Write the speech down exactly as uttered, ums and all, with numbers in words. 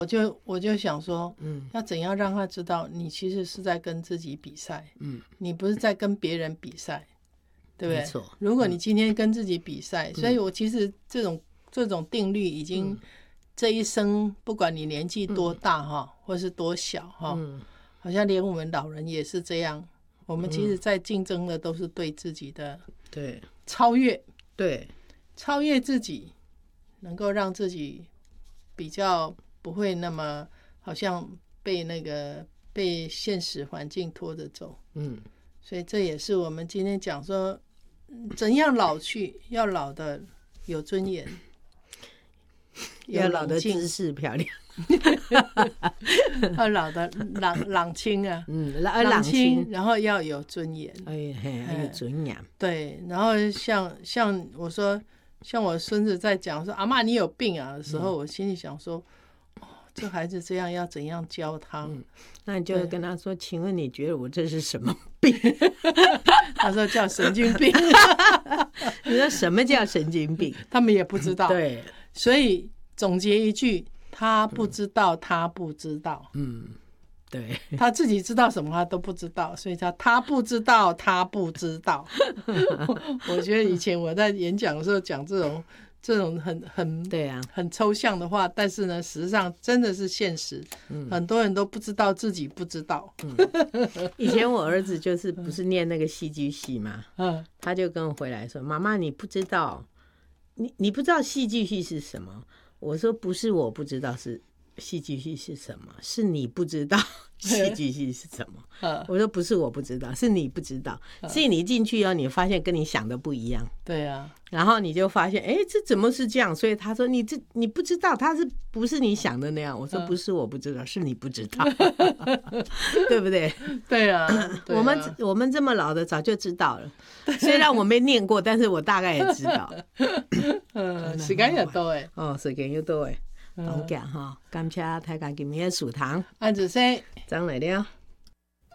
我就我就想说，嗯，要怎样让他知道你其实是在跟自己比赛，嗯，你不是在跟别人比赛，对不对？ 没错。 如果你今天跟自己比赛，嗯，所以我其实这种这种定律已经这一生，不管你年纪多大哈，嗯，或是多小哈，嗯，好像连我们老人也是这样。我们其实在竞争的都是对自己的对超越， 对超越自己，能够让自己比较不会那么好像被那个被现实环境拖着走。嗯，所以这也是我们今天讲说怎样老去，要老的有尊严， 要老的姿势漂亮， 要老的朗朗清啊， 嗯， 朗清，然后要有尊严， 哎嘿，有尊严。 对，然后像像我说，像我孙子在讲说阿嬷你有病啊的时候，嗯，我心里想说，哦，这孩子这样要怎样教他？嗯， 那你就跟他说，请问你觉得我这是什么病？ 他说叫神经病。 你说什么叫神经病？ 他们也不知道。 对， 所以总结一句，他不知道，他不知道。嗯， 对， 他自己知道什么他都不知道，所以他他不知道，他不知道。我觉得以前我在演讲的时候讲这种这种很很对啊很抽象的话，但是呢，实际上真的是现实。嗯，很多人都不知道自己不知道。 嗯，以前我儿子就是不是念那个戏剧系嘛，嗯，他就跟我回来说：“妈妈，你不知道，你你不知道戏剧系是什么？”我说：“不是我不知道是戏剧系是什么，是你不知道戏剧系是什么。”我说：“不是我不知道，是你不知道。所以你进去以后，你发现跟你想的不一样。 对啊， 然后你就发现，哎，这怎么是这样？所以他说你这你不知道，他是不是你想的那样？”我说：“不是我不知道，是你不知道，对不对？” 对啊，对啊， 我们我们这么老的早就知道了，虽然我没念过，但是我大概也知道。 嗯，时間又到誒， 哦，時間又到誒，當家哈，感謝大家今日的收聽， 安子生， 張來了。